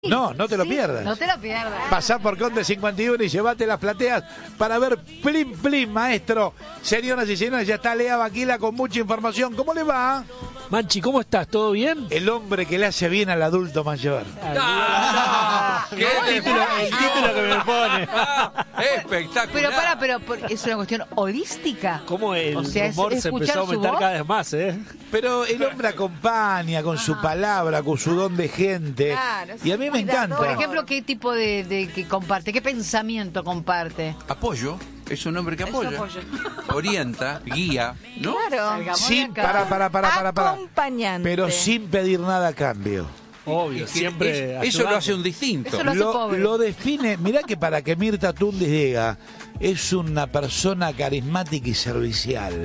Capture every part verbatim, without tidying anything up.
No, no te lo Sí, pierdas. No te lo pierdas. Pasá por Conde cincuenta y uno y llevate las plateas para ver Plim Plim, maestro. Señoras y señores, ya está Lea Baquila con mucha información. ¿Cómo le va? Manchi, ¿cómo estás? ¿Todo bien? El hombre que le hace bien al adulto mayor. Ah, ¿Qué el, título, el título que me pone. Espectacular. Pero para, pero por- es una cuestión holística. Cómo el O sea, es humor se escuchar empezó a su aumentar voz. cada vez más, ¿eh? Pero el hombre acompaña con su palabra, con su don de gente. Claro, Y a mí me encanta. Por ejemplo, ¿qué tipo de, de que comparte? ¿Qué pensamiento comparte? Apoyo. Es un hombre que Es apoya. apoyo. Orienta, guía, ¿no? Claro. Salgamos de Sin, acá. para, para, para, para, para. Acompañante. Pero sin pedir nada a cambio. Obvio, Es que siempre. es- eso ayudando. lo hace un distinto. Eso lo hace Lo, pobre. lo define, mirá que para que Mirta Tundes diga, es una persona carismática y servicial.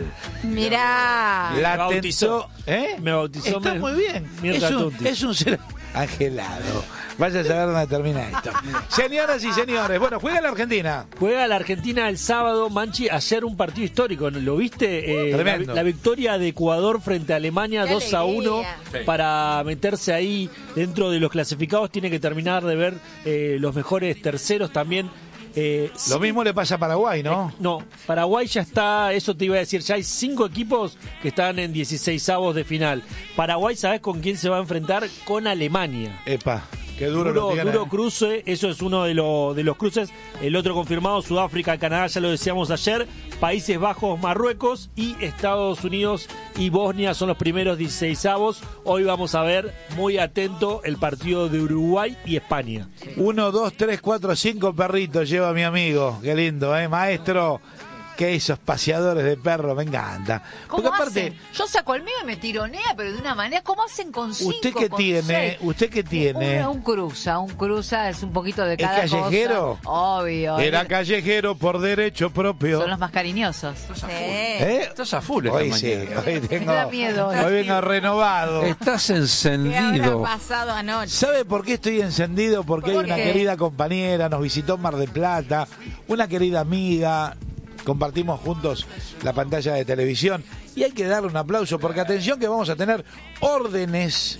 Mirá. La Me bautizó. tentó, ¿eh? Me bautizó Está Mir- muy bien. Mirta Es un, Tuntis. es un ser angelado. Vaya a saber dónde termina esto. Señoras y señores, bueno, juega la Argentina. Juega la Argentina el sábado, Manchi. Ayer un partido histórico, ¿lo viste? Eh, la, Tremendo. la victoria de Ecuador frente a Alemania, ¡Qué dos a uno. alegría! Sí. Para meterse ahí dentro de los clasificados, tiene que terminar de ver eh, los mejores terceros también. Eh, Lo mismo le pasa a Paraguay, ¿no? No, Paraguay ya está, eso te iba a decir, ya hay cinco equipos que están en dieciseisavos de final. Paraguay, ¿sabes con quién se va a enfrentar? Con Alemania. Epa, qué duro, Duro, lo tiene. duro cruce, eso es uno de, lo- de los cruces. El otro confirmado, Sudáfrica, Canadá, ya lo decíamos ayer. Países Bajos, Marruecos y Estados Unidos y Bosnia son los primeros dieciseisavos. Hoy vamos a ver, muy atento, el partido de Uruguay y España. Uno, dos, tres, cuatro, cinco perritos lleva mi amigo. Qué lindo, ¿eh? Maestro, que esos paseadores de perros, me encanta. ¿Cómo Porque aparte, hacen? Yo saco el mío y me tironea, pero de una manera. ¿Cómo hacen con cinco? ¿usted qué con tiene? seis? ¿Usted qué tiene? Un, un cruza, un cruza es un poquito de ¿Es cada callejero? cosa. Obvio. Era eh, callejero por derecho propio. Son los más cariñosos. Sí. ¿Eh? Estás a full esta Hoy sí, mañana. hoy tengo, Me da miedo. hoy vengo renovado. Estás ¿Qué habrá encendido. pasado anoche? ¿Sabe por qué estoy encendido? Porque hay ¿Por una qué? querida compañera, nos visitó en Mar del Plata, una querida amiga, compartimos juntos la pantalla de televisión y hay que darle un aplauso porque atención que vamos a tener órdenes,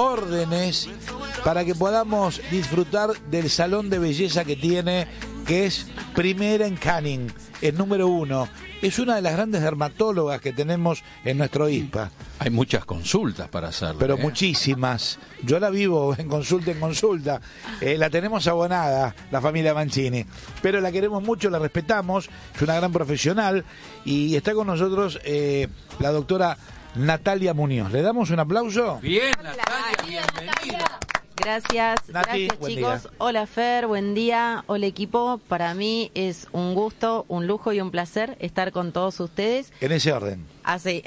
órdenes para que podamos disfrutar del salón de belleza que tiene, que es primera en Canning, es número uno. Es una de las grandes dermatólogas que tenemos en nuestro I S P A. Hay muchas consultas para hacerlo. Pero ¿eh? muchísimas. Yo la vivo en consulta en consulta. Eh, la tenemos abonada, la familia Mancini. Pero la queremos mucho, la respetamos. Es una gran profesional. Y está con nosotros eh, la doctora Natalia Muñoz. ¿Le damos un aplauso? Bien, Natalia, bienvenida. Gracias, Nati, gracias buen chicos. día. Hola Fer, buen día. Hola equipo. Para mí es un gusto, un lujo y un placer estar con todos ustedes. En ese orden. Así.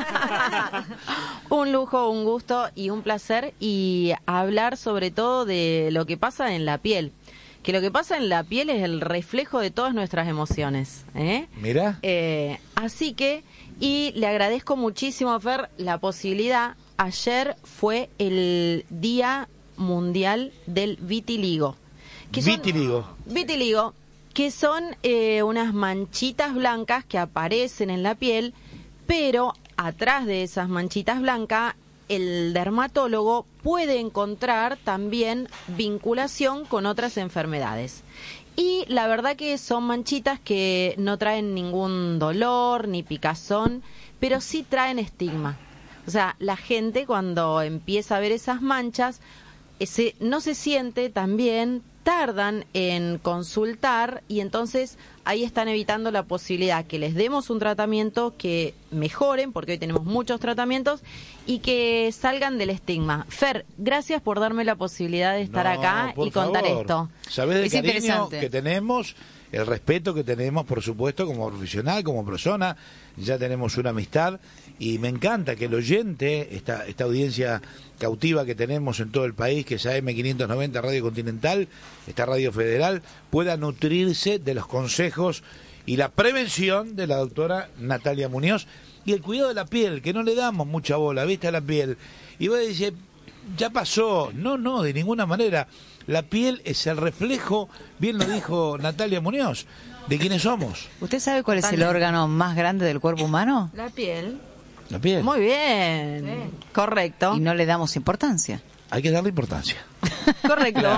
Un lujo, un gusto y un placer y hablar sobre todo de lo que pasa en la piel. Que lo que pasa en la piel es el reflejo de todas nuestras emociones. ¿eh? Mira. Eh, así que, y le agradezco muchísimo, Fer, la posibilidad. Ayer fue el Día Mundial del Vitiligo. que son- Vitiligo. Vitiligo, que son eh, unas manchitas blancas que aparecen en la piel, pero atrás de esas manchitas blancas, el dermatólogo puede encontrar también vinculación con otras enfermedades. Y la verdad que son manchitas que no traen ningún dolor ni picazón, pero sí traen estigma. O sea, la gente cuando empieza a ver esas manchas, ese, no se siente tan bien, tardan en consultar y entonces ahí están evitando la posibilidad que les demos un tratamiento que mejoren, porque hoy tenemos muchos tratamientos, y que salgan del estigma. Fer, gracias por darme la posibilidad de estar No, acá por y contar favor. esto. ¿Sabés el Es cariño interesante. que tenemos? El respeto que tenemos, por supuesto, como profesional, como persona. Ya tenemos una amistad y me encanta que el oyente, esta, esta audiencia cautiva que tenemos en todo el país, que es A M quinientos noventa Radio Continental, esta Radio Federal, pueda nutrirse de los consejos y la prevención de la doctora Natalia Muñoz y el cuidado de la piel, que no le damos mucha bola, ¿viste? A la piel. Y vos decís, ya pasó. No, no, de ninguna manera. La piel es el reflejo, bien lo dijo Natalia Muñoz, de quiénes somos. ¿Usted sabe cuál es el Totalmente. órgano más grande del cuerpo humano? La piel. La piel. Muy bien, correcto. Y no le damos importancia. hay que darle importancia. Correcto.